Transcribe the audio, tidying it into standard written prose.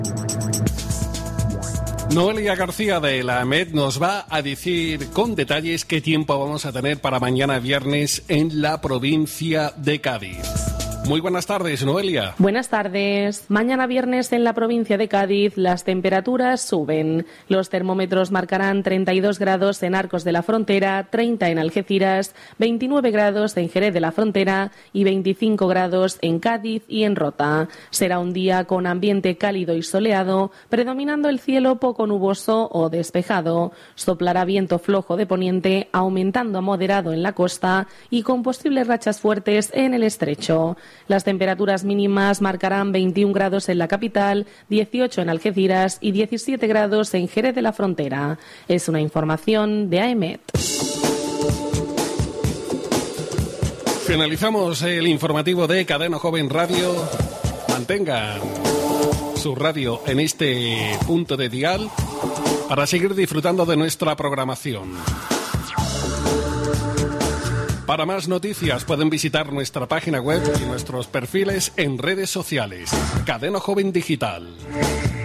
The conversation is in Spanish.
Noelia García de la AEMET nos va a decir con detalles qué tiempo vamos a tener para mañana viernes en la provincia de Cádiz. Muy buenas tardes, Noelia. Buenas tardes. Mañana viernes en la provincia de Cádiz las temperaturas suben. Los termómetros marcarán 32 grados en Arcos de la Frontera, 30 en Algeciras, 29 grados en Jerez de la Frontera y 25 grados en Cádiz y en Rota. Será un día con ambiente cálido y soleado, predominando el cielo poco nuboso o despejado. Soplará viento flojo de poniente, aumentando a moderado en la costa y con posibles rachas fuertes en el estrecho. Las temperaturas mínimas marcarán 21 grados en la capital, 18 en Algeciras y 17 grados en Jerez de la Frontera. Es una información de AEMET. Finalizamos el informativo de Cadena Joven Radio. Mantengan su radio en este punto de dial para seguir disfrutando de nuestra programación. Para más noticias pueden visitar nuestra página web y nuestros perfiles en redes sociales. Cadena Joven Digital.